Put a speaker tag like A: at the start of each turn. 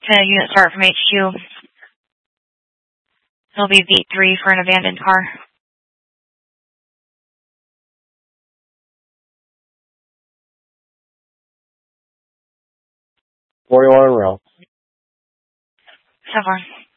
A: a unit start from HQ. It'll be V3 for an abandoned car.
B: 41 route.
A: So far.